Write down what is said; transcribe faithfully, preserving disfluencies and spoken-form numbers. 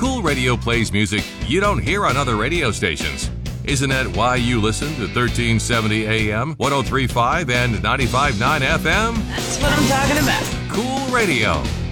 Cool Radio plays music you don't hear on other radio stations. Isn't that why you listen to thirteen seventy A M, one oh three point five, and ninety-five point nine F M? That's what I'm talking about. Cool Radio.